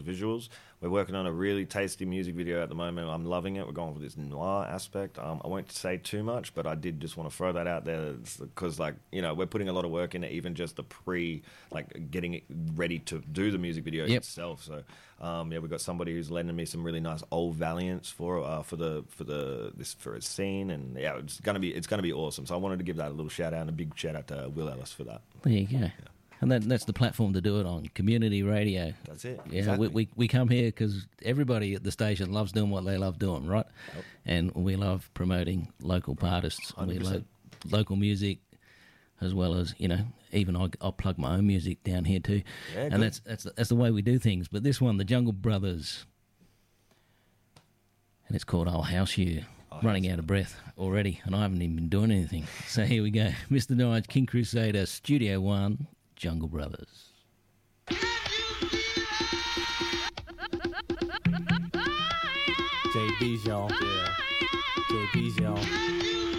visuals. We're working on a really tasty music video at the moment. I'm loving it. We're going for this noir aspect. I won't say too much, but I did just want to throw that out there because, like, you know, we're putting a lot of work into even just the getting it ready to do the music video itself. So, yeah, we've got somebody who's lending me some really nice old Valiants for a scene, and yeah, it's gonna be awesome. So I wanted to give that a little shout out and a big shout out to Will Ellis for that. There you go. Yeah. And that's the platform to do it on, community radio. That's it. Yeah, exactly. we come here because everybody at the station loves doing what they love doing, right? Yep. And we love promoting local artists. 100%. We love local music, as well as, you know, even I'll plug my own music down here too. Yeah, and that's the way we do things. But this one, the Jungle Brothers, and it's called I'll House You. Running out of breath already, and I haven't even been doing anything. So here we go. Mr. Nige, King Crusader, Studio One, Jungle Brothers. JB's, y'all. Yeah. JB's, y'all.